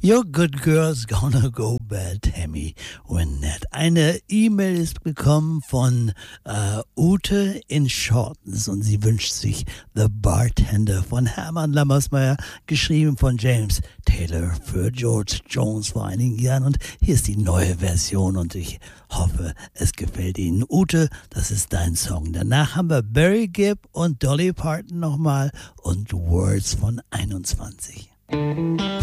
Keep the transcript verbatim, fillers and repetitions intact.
Your good girl's gonna go bad, Tammy Wynette. Eine E-Mail ist gekommen von äh, Ute in Shortens und sie wünscht sich The Bartender von Hermann Lammersmeyer, geschrieben von James Taylor für George Jones vor einigen Jahren. Und hier ist die neue Version und ich hoffe, es gefällt Ihnen. Ute, das ist dein Song. Danach haben wir Barry Gibb und Dolly Parton nochmal und Words von einundzwanzig.